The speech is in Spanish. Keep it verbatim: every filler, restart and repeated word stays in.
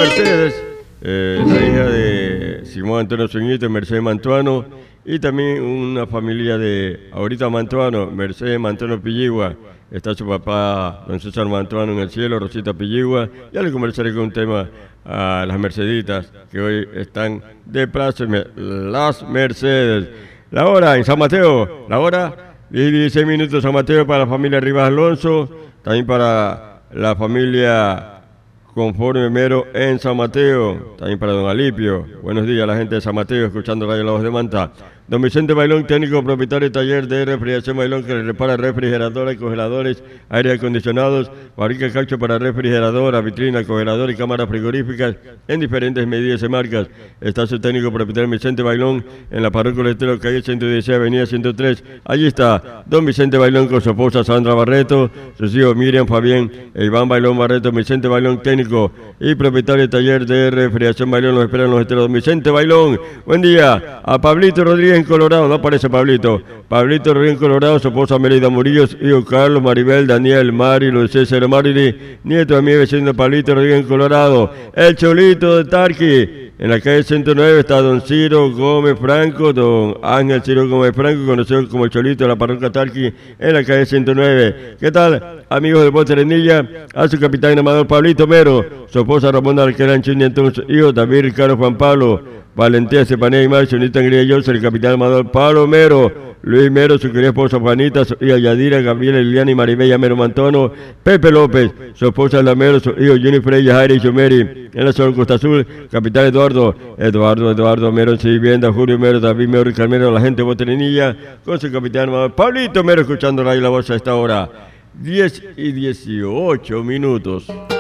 Mercedes, eh, la hija de Simón Antonio Suñito, Mercedes Mantuano, y también una familia de ahorita Mantuano, Mercedes Mantuano Pilligua. Está su papá, don César Mantuano, en el cielo, Rosita Pilligua. Ya le conversaré con un tema a las Merceditas que hoy están de plaza, las Mercedes. La hora en San Mateo, la hora diez y dieciséis minutos San Mateo para la familia Rivas Alonso, también para la familia Conforme Mero en San Mateo, también para don Alipio. Buenos días a la gente de San Mateo, escuchando Radio La Voz de Manta. Don Vicente Bailón, técnico propietario de taller de refrigeración Bailón, que le repara refrigeradores, congeladores, aire acondicionados, fabrica caucho para refrigeradora, vitrina, congelador y cámaras frigoríficas en diferentes medidas y marcas. Está su técnico propietario Vicente Bailón en la parroquia Coletero, calle ciento dieciséis, avenida ciento tres. Allí está don Vicente Bailón con su esposa Sandra Barreto, sus hijos Miriam, Fabián e Iván Bailón Barreto. Vicente Bailón, técnico y propietario de taller de refrigeración Bailón, los esperan los esteros. Don Vicente Bailón, buen día. A Pablito Rodríguez en Colorado, no aparece Pablito. Pablito Rodríguez en Colorado, su esposa Melida Murillo, hijo Carlos, Maribel, Daniel, Mari, Luis César, Marili, nieto de mi vecino Pablito Rodríguez en Colorado. El Cholito de Tarqui, en la calle ciento nueve está don Ciro Gómez Franco, don Ángel Ciro Gómez Franco, conocido como el Cholito de la parroquia Tarqui, en la calle ciento nueve. ¿Qué tal, amigos del Bote Terenilla? A su capitán amador Pablito Mero, su esposa Ramón Alquerán Chinientón, su hijo David Ricardo Juan Pablo, Valentía Cepanía y Marcio, Nita Angría Johnson, el capitán amador Pablo Mero, Luis Mero, su querida esposa Juanita, su hija Yadira, Gabriela, Liliana y Maribella Mero Mantono, Pepe López, su esposa Lamero, su hijo Jennifer, Jaire y Chumeri, en la zona Costa Azul, capitán Eduardo, Eduardo, Eduardo Mero en su vivienda, Julio Mero, David Mero, Ricardo Mero, la gente de Boterenilla, con su capitán amador Pablito Mero, escuchando Radio La Voz a esta hora, diez y dieciocho minutos.